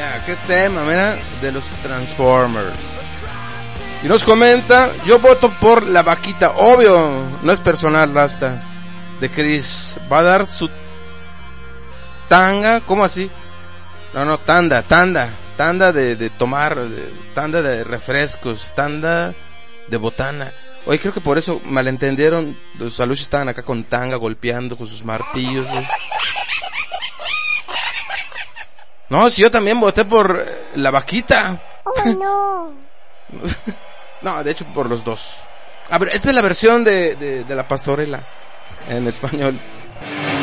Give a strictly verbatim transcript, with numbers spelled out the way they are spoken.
Yeah, qué tema, mira, de los Transformers. Y nos comenta, yo voto por la vaquita, obvio, no es personal, Rasta, de Chris. Va a dar su tanga, ¿cómo así? No, no, tanda, tanda, tanda de, de tomar, de, tanda de refrescos, tanda de botana. Oye, creo que por eso malentendieron, los aluches estaban acá con tanga, golpeando con sus martillos, güey. No, si yo también voté por eh, la vaquita. Oh, no. No, de hecho por los dos. A ver, esta es la versión de, de, de la pastorela en español.